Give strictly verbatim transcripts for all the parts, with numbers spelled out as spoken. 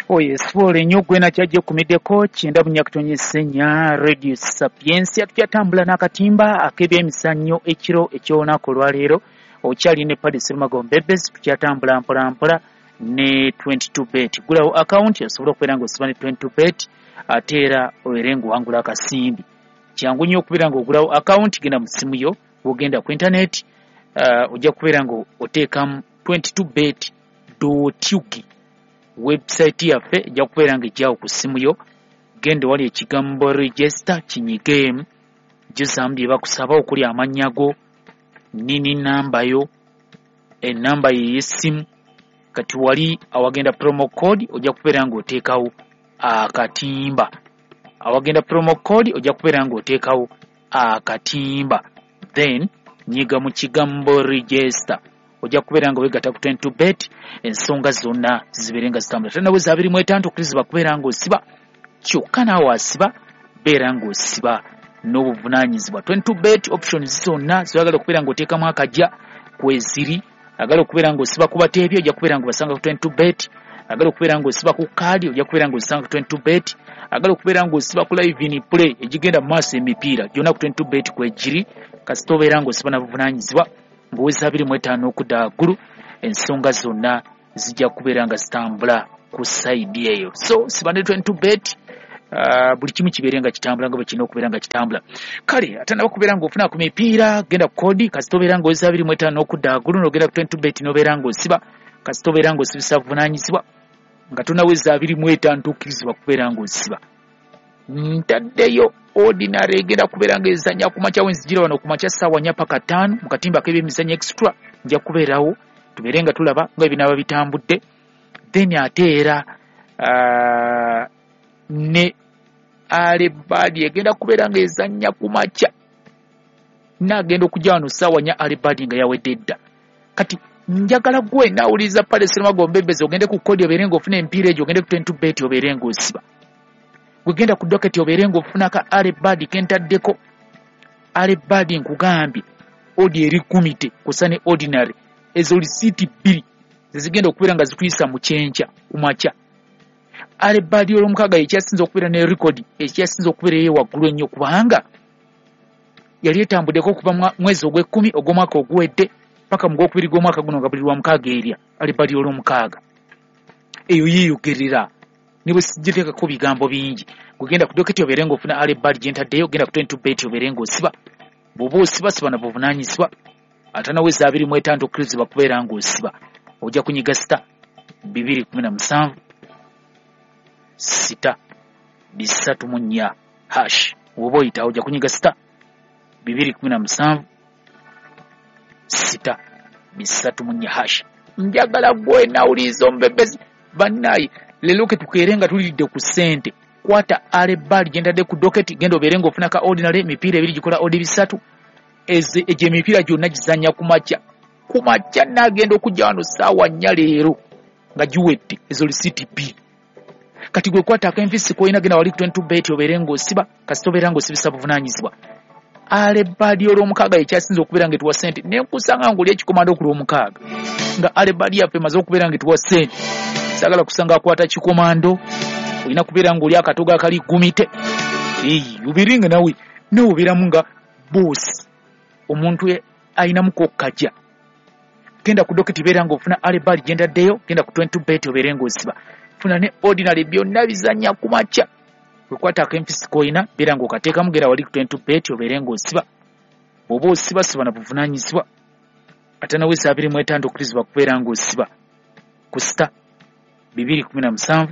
Oh yes, wole nnyo gwe nakyajja kumiddeko kyenda bunya kutonyesa ennya Radio Sapiensia tukyatambula n'akatimba ak'ebyemizannyo ekiro eky'olunaku olwaleero okyali ne Paddy Sserumagombe Bebes tukyatambula mpola mpola ne twenty-two bet gulawo account yasobola okubeera ng'osiba ne twenty-two bet ate era obeere ng'owangula akasimbi kyangu nnyo okubeera ng'ogulawo account genda mu ssimu yo bw'ogenda ku internet uh, ojja kubeera ng'oteekamu twenty-two bet dot u k website yaffe ejja kubeera ng'ejjawo ku ssimu yo genda wali ekigambo register kinyigemu gyozaamu bye bakusaba okuli amannya go nini namba yo enamba ye y'essimu kati wali awagenda promo code ojja kubeera ng'oteekawo akatimba awagenda promo code ojja kubeera ng'oteekawo akatimba then nyiga mu kigambo register ojja kubeera nga weegatta ku twenty-two bet ensonga zonna zibeere nga zitambula tanaweza abiri mu etaano okkirizibwa kubeera ng'osiba kyokka naawe asiba beera ng'osiba n'obuvunaanyizibwa twenty-two bet options zonna zoyagala okubeera ng'oteekamu akajja kweziri agala okubeera ng'osiba ku bateebi ojja kubeera ng'obasanga ku twenty-two bet agala okubeera ng'osiba ku kaadi ojja kubeera ng'ozisanga ku twenty-two bet agala okubeera ng'osiba ku live in play egigenda mu maaso emipiira gyonna ku twenty-two bet kwegiri kasita obeera ng'osiba na buvunaanyizibwa ng'oweza abiri mu etaano okudda waggulu ensonga zonna zijja kubeera nga zitambula ku sayidi eyo so siba ne twenty-two bet uh, buli kimu kibeere nga kitambula nga bwe kirina okubeera nga kitambula kale ate naba kubeera ng'ofuna ku mipiira genda ku kodi kasita obeera ng'oweza abiri mu etaano okudda waggulu n'ogenda ku twenty-two bet n'obeera ng'osiba kasita obeera ng'osibisa buvunaanyizibwa nga tonaweza abiri mu etaano tukkirizibwa kubeera ng'osiba ntaddeyo ordinary egenda kubeera ng'ezannya ku makya wenzigira wano ku makya ssaawa nnya paka ttaano mu katimba k'ebyemizannyo extra nja kubeerawo tubeere nga tulaba nga ebinaaba bitambudde then ate era uh, ne alebadi egenda kubeera ng'ezannya ku makya naagenda okujja wano ssaawa nnya alebadi nga yawedde dda kati njagala gwe naawuliriza Paddy Sserumagombe Bebes ogende ku kodi obeere ng'ofuna empiira egyo ogende ku twenty-two bet obeere ng'osiba gwegenda ku doketi obeere ng'ofuna ka alebadi kentaddeko alebadi nkugambye odi eri kumite kusa ne ordinary ezo lisiiti bbiri zezigenda okubeera nga zikuyisa mu kyenkya ku makya alebadi olw'omukaaga ekyasinza okubeera ne rekodi ekyasinza okubeera eyo waggulu ennyo kubanga yali etambuddeko okuva mwezi ogw'ekkumi ogw'omwaka oguwedde paka mu gwokubiri gw'omwaka guno nga buli lwa mukaaga erya alebadi olw'omukaaga eyo yeeyogerera ne bwe sigiteekako bigambo bingi gwegenda ku doketi obeere ng'ofuna alebadi gyentaddeyo ogenda ku twenty-two bet obeere ng'osiba bw'oba osiba siba na buvunaanyizibwa ate naweza abiri mu etaano okkirizibwa kubeera ng'osiba ojja kunyiga sita bibiri kumi na musanvu sita bisatu mu nnya hash oba oyita ojja kunyiga sita bibiri kumi na musanvu sita bisatu mu nnya hash njagala gwe nawuliriza omubebezi bannayi leero ke tukeere nga tulidde ku ssente kwata alebadi gyentadde ku doketi genda obeere ng'ofuna ka ordinary emipiira ebiri gikola odi bisatu egyo emipiira gyonna gizannya ku makya ku makya naagenda okujja wano ssaawa nnya leero nga giwedde ezo lisiiti bbiri kati gwe kwata akenfisi koyina genda wali ku twenty-two bet obeere ng'osiba kasita obeera ng'osibisa buvunaanyizibwa alebadi olw'omukaaga ekyasinza okubeera ng'etuwa ssente nenkusanga ng'oli ekikomando ku lw'omukaaga nga alebadi yaffe emaze okubeera ng'etuwa ssente saagala kusanga akwata kikomando olina kubeera ng'oli akatogo akali gumite eyi obeerenga nawe nawe obeeramu nga boosi omuntu ayinamuko okukajja genda ku doketi beera ng'ofuna alebadi gyentaddeyo genda ku twenty-two bet obeere ng'osiba funa ne ordinary byonna bizannya ku makya wekwata akempisi koyina beera ng'okateekamu genda wali ku twenty-two bet obeere ng'osiba bw'oba osiba siba na buvunaanyizibwa ate naweza abiri mu etaano okkirizibwa kubeera ng'osiba ku sita bibiri kumi na musanvu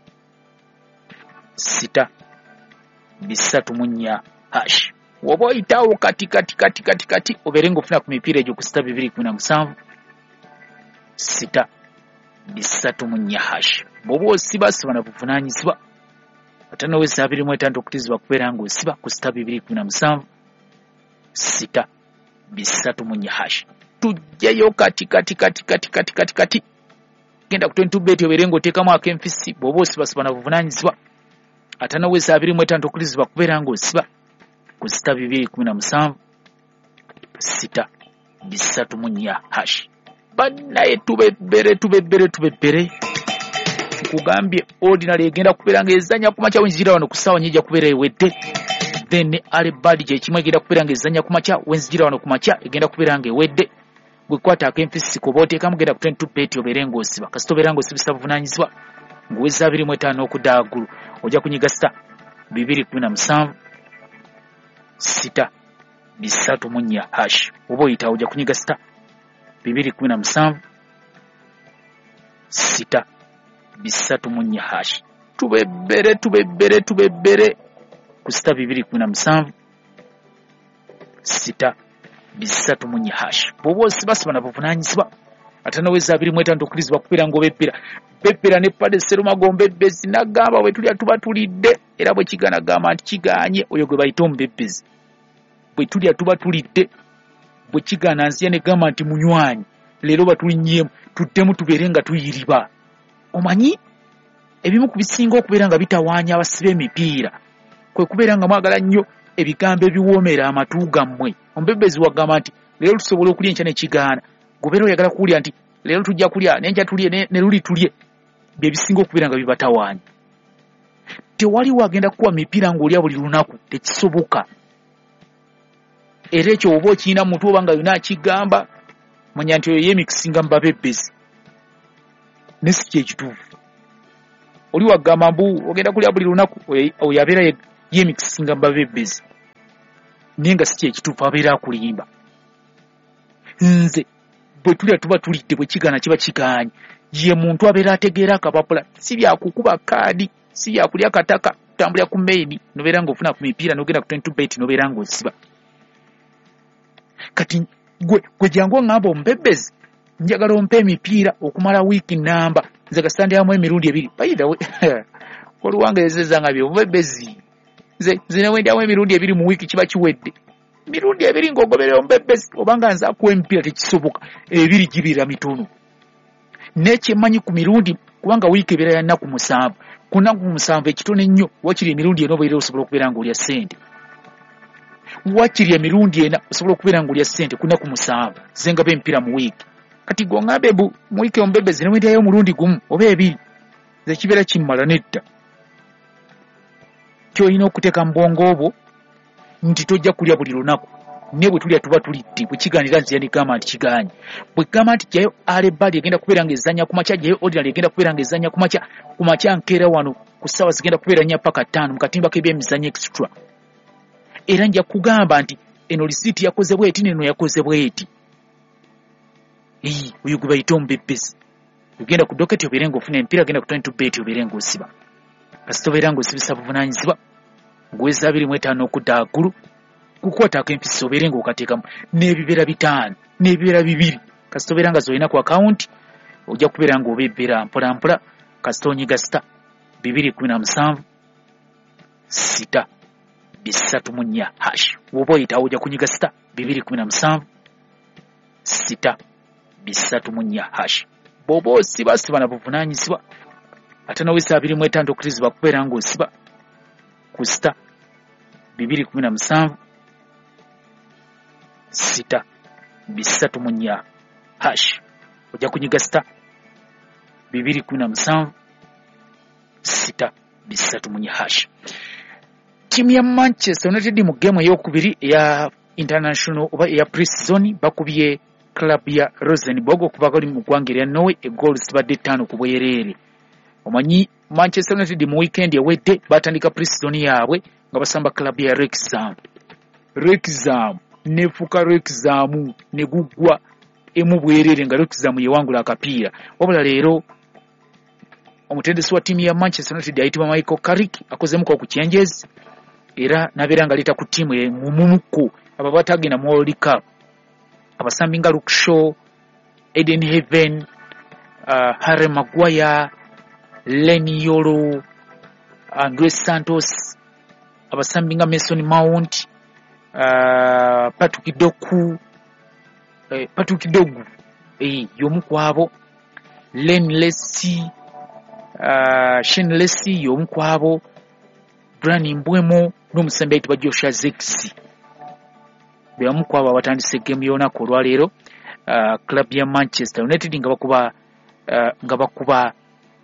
sita bisatu mu nnya hash woba oyitawo kati kati kati kati kati obeere ng'ofuna ku mipiira egyo ku sita bibiri kumi na musanvu sita bisatu mu nnya hash bw'oba osiba siba na buvunaanyizibwa ate naweza abiri mu etaano okkirizibwa kubeera ng'osiba ku sita bibiri kumi na musanvu sita bisatu mu nnya hash tujjayo kati kati kati kati kati kati kati genda ku twenty-two bet obeere ng'oteekamu ak'enfisi bw'oba osiba siba na buvunaanyizibwa ate naweza abiri mu etaano okkirizibwa kubeera ng'osiba ku sita bibiri kumi na musanvu sita bisatu mu nnya hash bannaye tubebbere tubebbere tubebbere kugambye ordinary egenda kubeera ng'ezanya ku makya wenzijira wano ku ssaawa nnyingi kubeera ewedde. Then Alibadi gye kimu egenda kubeera ng'ezanya ku makya wenzijira wano ku makya egenda kubeera ng'ewedde. Gwe kwata ak'empisi ku booteekamu genda ku twenty-two bet obeere ng'osiba kasita obeera ng'osibisa buvunaanyizibwa ng'oweza abiri mu etaano okuddaagulu ojja kunyiga sita bibiri kumi na musanvu sita bisatu mu nnya hash oba oyita ojja kunyiga sita bibiri kumi na musanvu sita bisatu mu nnya hash tubebbere tubebbere tubebbere ku sita bibiri kumi na musanvu sita bisatu mu nnya hash bw'oba osibasiba na buvunaanyizibwa ate n'oweza abiri mu etaano tokkirizibwa kubeera ng'obebbera bebbera ne Paddy Sserumagombe Bebbezi n'agamba bwe tulya tuba tulidde era bwe kigaana gamba nti kigaanye oyo gwe bayita omubebbezi bwe tulya tuba tulidde bwe kigaana nzija ne gamba nti munywanyi leero batulinnyeemu tuddemu tubeere nga tuyiriba. Omanyi ebimu ku bisinga okubeera nga bitawaanya abasiba emipiira kwe kubeera nga mwagala nnyo ebigambo ebiwoomera amatu gammwe. Omubebbezi wagamba nti leero tusobola okulya enkya ne kigaana gobeera oyagala kuwulira nti leero tujja kulya n'enkya tulye ne luli tulye bye bisinga okubeera nga bibatawaanya. Tewali wagenda kukuwa mipiira ng'olya buli lunaku tekisoboka. Era ekyo oba okiyina muntu oba nga yonna akigamba manya nti oyo yeemikisinga mu babebbezi ne si kyekituufu. Oli wagamba mbu ogenda kulya buli lunaku oyo abeera yeemikisinga mu babebbezi naye nga si kyekituufu abeera akulimba. Nze bwe tulya tuba tulidde bwe kigaana kiba kigaanye ye muntu abeera ategeera akapapula si byakukuba kaadi si byakulya kataka kutambulira ku maini nobeera ng'ofuna ku mipiira n'ogenda ku twenty bet nobeera ng'osiba. Kati gwe gwe jangu oŋŋamba omubebbezi njagala ompe emipiira okumala wiiki namba nze gasitandiramu emirundi ebiri bayida oluwangereza nga bye omubebbezi nze nze ne wendyamu emirundi ebiri mu wiiki kiba kiwedde. Mirundi ebiri ng'ogoberera omubebbezi obanga nze akuwa emipiira tekisoboka ebiri gibira mitono. N'ekyemanyi ku mirundi kubanga wiiki ebeera ya nnaku musanvu ku nnaku musanvu ekitono ennyo wakiri emirundi ena obeera osobola okubeera ng'olya ssente. Wakiri emirundi ena osobola okubeera ng'olya ssente ku nnaku musanvu zenga b'emipiira mu wiiki. Kati g'oŋŋambe bu mu wiiki omubebbezi ne wendyayo omulundi gumu oba ebiri nze kibeera kimmala nedda. Ky'olina okuteeka mu bwongo obwo nti tojja kulya buli lunaku ne bwe tulya tuba tulidde bwe kigaanira nzija ne gamba nti kigaanye. Bwe gamba nti jjayo Alibadi egenda kubeera ng'ezanya ku makya jjayo ordinary egenda kubeera ng'ezanya ku makya ku makya nkeera wano ku ssaawa zigenda kubeera nnya paka ttaano mu katimba k'ebyemizannyo extra. Era nja kugamba nti eno lisiiti yakoze bweti neno yakoze bweti. Eyi oyo gwe bayita omubebbezi ogenda ku doketi obeere ng'ofuna emipiira agenda ku twenty bet obeere ng'osiba kasita obeera ng'osibisa buvunaanyizibwa ng'oweza abiri mu etaano okuddaagulu kukwatako empisi obeere ng'okateekamu n'ebibeera bitaano n'ebibeera bibiri kasita obeera nga zolina ku akawunti ojja kubeera ng'obebbera mpola mpola kasita onyiga sita bibiri kumi na musanvu sita bisatu mu nnya hash woba oyitawo ojja kunyiga sita bibiri kumi na musanvu sita bisatu mu nnya hash bw'oba osibasiba na buvunaanyizibwa ate n'owesa abiri mu etaano okkirizibwa kubeera ng'osiba ku sita bibiri kumi na musanvu sita bisatu mu nnya hash ojja kunyiga sita bibiri kumi na musanvu sita bisatu mu nnya hash. Tiimu ya Manchester United mu geemu ey'okubiri eya international oba eya pre-season bakubye club ya Rosenborg okuva kali mu ggwanga erya Norway egoolu zibadde ttaano ku bwereere. Omanyi Manchester United mu weekend ewedde batandika pre-season yaabwe nga basamba club ya Wrexham. Wrexham nefuka Wrexham ne guggwa emu bwereere nga Wrexham yewangula akapiira. Wabula leero omutendesi wa ttiimu ya Manchester United ayitibwa Michael Carrick akozemuko ku changes era nabeera nga leeta ku ttiimu mumumuko abo batagenda mu World Cup abasambi nga Luke Shaw, Eden Heaven, uh, Harry Maguire, Lenny Yoro, Andres Santos, abasambi nga Mason Mount, uh, Patrick Doku, eh, Patrick Dogu eh, y'omu kwabo, Len Lessie, uh, Shane Lessie y'omu kwabo, Brian Mbwemo n'omusembe ayitibwa Joshua Zexi byamu kwabo abatandise game y'olunaku olwaleero. uh, club ya Manchester United nga bakuba uh, nga bakuba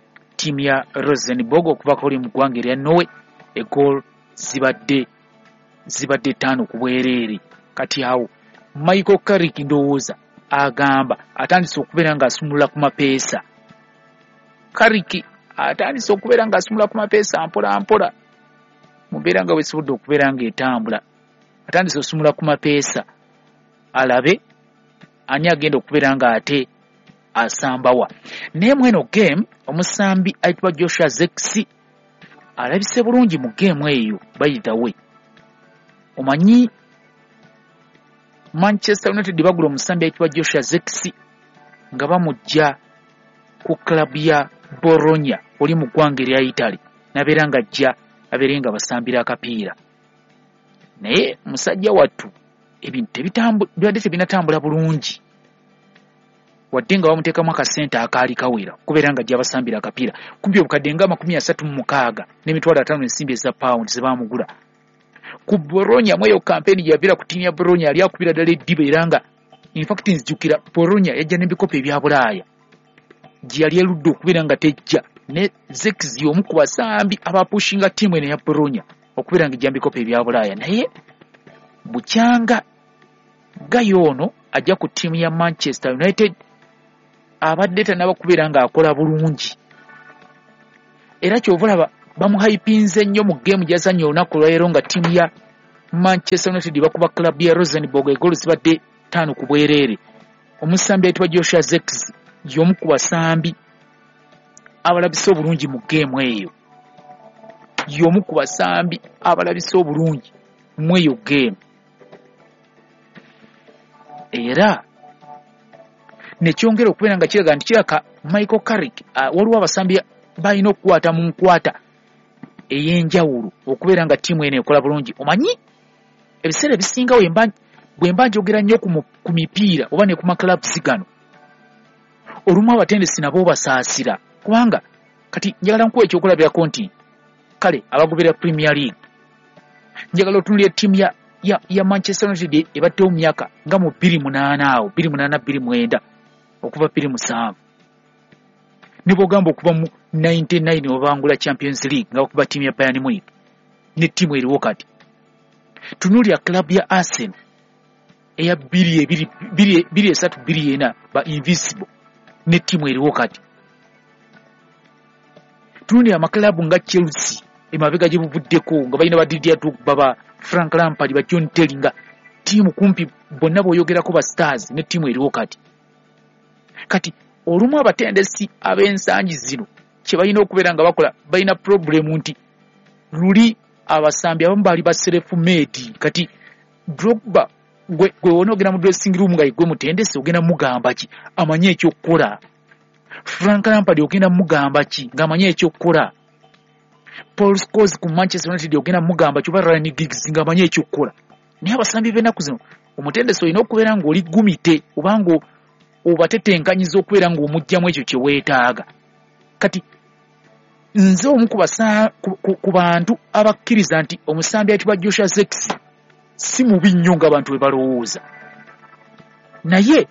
ttiimu ya Rosenborg okuva kuli mu ggwanga erya Norway egoal zibadde zibadde ttaano ku bwereere. Kati awo Michael Carrick ndowooza agamba atandise okubeera ng'asumulula ku mapeesa. Carrick atandise okubeera ng'asumulula ku mapeesa mpola mpola mu mbeera nga weesobodde okubeera ng'etambula. Atandise osumula ku mapeesa alabe ani agenda okubeera ng'ate asambawa. Naye mu eno game omusambi ayitibwa Joshua Zexi alabise bulungi mu game eyo bayitawe. Omanyi Manchester United bagula omusambi ayitibwa Joshua Zexi nga bamujja ku club ya Bologna oli mu ggwanga erya Italy nabeera nga ajja abeere nga basambira akapiira. Naye musajja wattu ebintu tebitambula tebinatambula bulungi wadde nga bamuteekamu akasente akaali kawera kubeera nga ajja basambira akapiira. Kumpi obukadde nga amakumi asatu mu mukaaga n'emitwalo ataano ensimbi eza pound ze baamugula. Ku Bologna mweyo kampeni gyavira ku ttiimu ya Bologna yali akubira ddala eddiba era nga infact nzijukira Bologna yajja n'ebikopo ebya Bulaaya gye yali erudde okubeera nga tejja ne Zexi omu ku basambi abapushinga ttiimu eno ya Bologna okubeera nga ejja mbikopo ebya Bulaaya. Naye bukyanga gayo ono ajja ku ttiimu ya Manchester United abadde tanaba kubeera ng'akola bulungi era kyovulaba bamuhaipinze nnyo mu geemu gyazannya olunaku olwaleero nga ttiimu ya Manchester United bakuba club ya Rosenborg egoolo zibadde ttaano ku bwereere. Omusambi ayitibwa Joshua Zexi y'omu ku basambi abalabise obulungi mu geemu eyo y'omu ku basambi abalabise obulungi mu eyo geemu era nekyongera okubeera nga kiraga nti kiraka Michael Carrick uh, waliwo abasambi balina okukwata mu nkwata ey'enjawulo okubeera nga ttiimu eno ekola bulungi. Omanyi ebiseera ebisinga bwe mba njogera nnyo ku mipiira oba ne ku maklabusi gano olumu abatendesi nabo basaasira kubanga kati njagala nkuwa ekyokulabirako nti kale abagobera Premier League njagala otunulira ttiimu ya, ya, ya Manchester United ebaddewo mu myaka nga mu bbiri munaana awo bbiri munaana bbiri mwenda okuva bbiri musanvu ne bw'ogamba okuva mu ninety-nine obangula Champions League nga okuba ttiimu ya Bayern Munich ne ttiimu eriwo kati. Tunuulira club ya Arsenal eya bbiri ebiri bbiri esatu bbiri ena ba Invincible ne ttiimu eriwo kati. Tunuulira amaklabu nga Chelsea emabega gye buvuddeko nga balina ba Didier Drogba ba Frank Lampard ba John Terry nga ttiimu kumpi bonna bw'oyogerako ba Stars ne ttiimu eriwo kati. Kati olumu abatendesi ab'ensangi zino kye balina okubeera nga bakola balina problemu nti luli abasambi abamu baali ba self-made. Kati Drogba gwe onoogenda mu dressing room nga gwe mutendesi ogenda mugamba ki amanye ekyokukola. Frank Lampard ogenda mugamba ki ng'amanye ekyokukola. Paul Scholes ku Manchester United ogenda mugamba ki oba Ryan Giggs ng'amanye ekyokukola. Naye abasambi b'ennaku zino omutendesi olina okubeera ng'oli gumite oba nga obatetenkanyiza okubeera ng'omugyamu ekyo kye weetaaga. Kati nze omu ku bantu abakkiriza nti omusambi ayitibwa Joshua Zexi si mubi nnyo ng'abantu bwe balowooza. Naye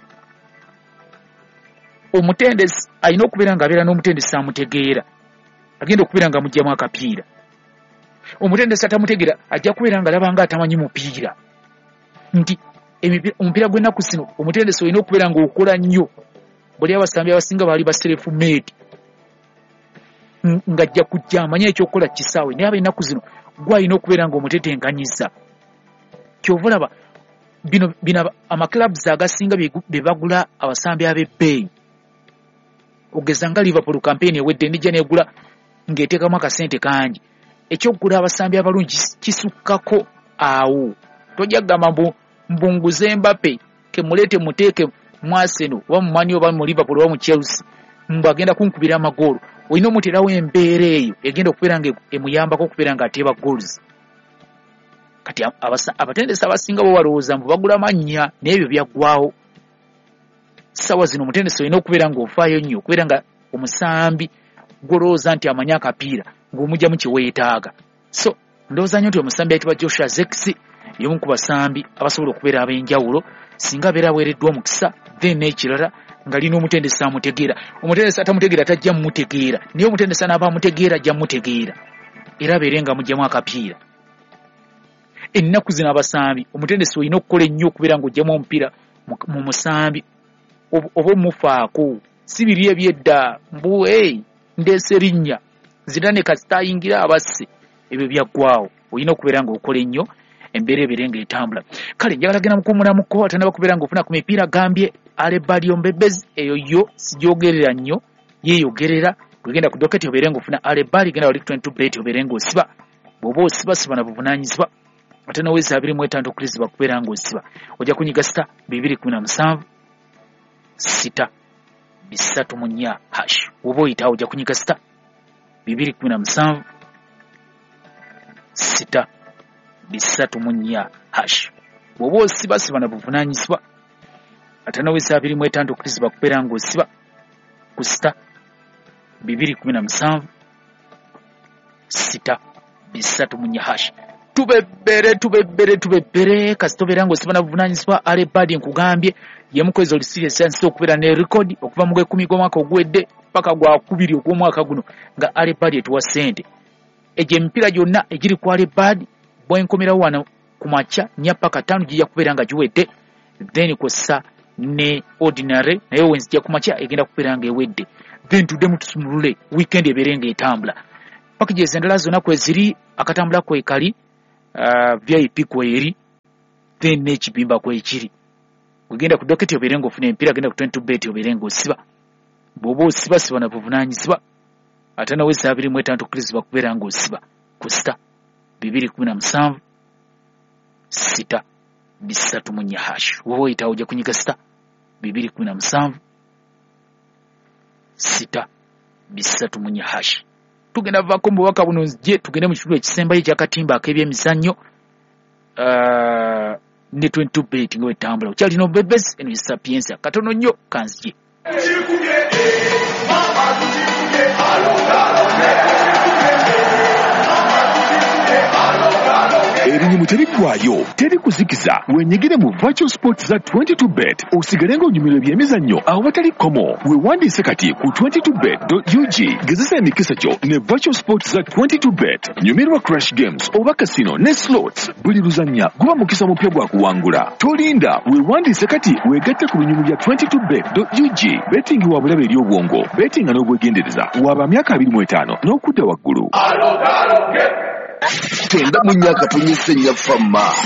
omutendesi alina okubeera ng'abeera n'omutendesi amutegeera agenda okubeera ng'amugyamu akapiira. Omutendesi atamutegeera ajja kubeera ng'alaba ng'atamanyi mupiira nti omupiira gw'ennaku zino omutendesi olina okubeera ng'okola nnyo. Buli abasambi abasinga baali ba self-made ng'ajja kujja amanye ekyokukola kisaawe. Naye ab'ennaku zino gw'alina okubeera ng'omutetenkanyiza. Kyova olaba bino bino amaklabuzi agasinga be bagula abasambi ab'ebbeeyi ogeza nga Liverpool campaign ewedde nijja negula ng'eteekamu akasente kangi. Ekyokugula abasambi abalungi kisukkako awo. Tojja kugamba mbu mbunguze Mbappe ke muleete muteeke mu Arsenal oba mu Man U oba mu Liverpool oba mu Chelsea mbu agenda kunkubira amagoolo. Olina omuterawo embeera eyo egenda okubeera nga emuyambako okubeera ng'ateeba goals. Kati abatendesi abasinga bo balowooza mbu bagula mannya n'ebyo byaggwawo. Sawa zino omutendesi olina okubeera ng'ofaayo nnyo okubeera nga omusambi gw'olowooza nti amanya akapiira ng'omugyamu kye weetaaga. So ndowooza nnyo nti omusambi ayitibwa Joshua Zexi y'omu ku basambi abasobola okubeera ab'enjawulo singa abeera aweereddwa omukisa then n'ekirala ngalina omutendesi amutegeera. Omutendesi atamutegeera tajja mmutegeera, naye omutendesi anaaba amutegeera ajja mmutegeera era abeere nga mugyamu akapiira. Ennaku zino abasambi omutendesi olina okukola ennyo okubeera ng'ojjamu omupiira mu musambi oba omufaako, si biri ebyedda mbu hey, ndeese erinnya zidane kasita ayingira abasse, ebyo byaggwaawo. Olina okubeera ng'okola ennyo embeera ebeere ng'etambula. Kale njagala genda mukuumulamuko atanaba kubeera ng'ofuna ku mipiira gambye Alebadi Ombebezi, eyo yo sijoogerera nnyo, yeeyogerera. Kugenda ku doketi obeere ng'ofuna Alebadi, genda wali twenty-two bet obeere ng'osiba. Bw'oba osiba siba na buvunaanyizibwa. Ate naweza abiri mu etaano okkirizibwa kubeera ng'osiba. Ojja kunyiga sita bibiri kumi na musanvu sita bisatu mu nnya hash. Oba oyitawo ojja kunyiga sita bibiri kumi na musanvu sita bisatu mu nnya hash. Bw'oba osiba siba na buvunaanyizibwa. Ate naweza abiri mu etaano okkirizibwa kubeera ng'osiba ku sita bibiri kumi na musanvu sita bisatu mu nnya hash. Tubebere tubebere tubebere kasita obeera ng'osiba na buvunaanyizibwa. Alebadi nkugambye yemukwezi oli serious chance okubeera ne record okuva mu gw'ekumi gw'omwaka ogwedde paka gwa kubiri ogw'omwaka guno nga Alebadi etuwa ssente. Egyo emipiira gyonna egiri ku Alebadi bwenkomerawo wano ku makya nnya paka ttaano gijja kubeera nga giwedde, then kw'ossa ne ordinary naye wenzijja ku makya egenda kubeera ng'ewedde, then tuddemu tusumulule weekend ebeere ng'etambula. Packages endala zonna kweziri, akatambula kwekali, Uh, V I P kweri, then n'ekibimba kwekiri. Kugenda ku doketi obeere ng'ofuna empiira, genda ku twenty-two bet obeere ng'osiba. Bw'oba osiba siba na buvunaanyizibwa. Ate naweza abiri mu etaano okkirizibwa kubeera ng'osiba ku sita bibiri kumi na musanvu sita bisatu mu nnya hash. Wowe oyitawo ojja kunyiga sita bibiri kumi na musanvu sita bisatu mu nnya hash. Tugenda vaako mu bubaka buno nzije tugende mu kitundu ekisembayo ekyakatimba ak'ebyemizannyo uh, ne twenty-two bet nga wetambula. Okyalina Ombebezi eno Sapiensia katono nnyo kanzije. Erinyumu teriggwayo, teri kuzikiza. Wenyigire mu Virtual Sports za twenty-two bet osigale ng'onyumirwa ebyemizannyo awo batali komo. Weewandiise kati ku twenty-two bet dot U G. Gezesa emikisa gyo ne Virtual Sports za twenty-two bet. Nyumirwa Crash Games oba Casino ne Slots. Buli luzannya guba mukisa mupya gwa kuwangula. Tolinda, weewandiise kati weegatte ku binyumu bya twenty-two bet dot U G. Betting wa bulabe eri obwongo. Betting n'obwegendereza waba myaka abiri mu etaano n'okudda waggulu. Tenda munyaka tunyise nya fama.